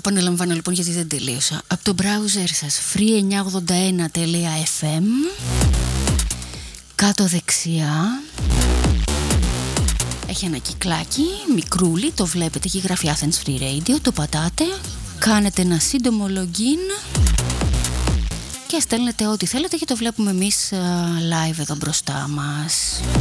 Επαναλαμβάνω λοιπόν γιατί δεν τελείωσα. Από το browser σας free981.fm, κάτω δεξιά έχει ένα κυκλάκι μικρούλι, το βλέπετε, εκεί γράφει Athens Free Radio, το πατάτε, κάνετε ένα σύντομο login και στέλνετε ό,τι θέλετε και το βλέπουμε εμείς live εδώ μπροστά μας.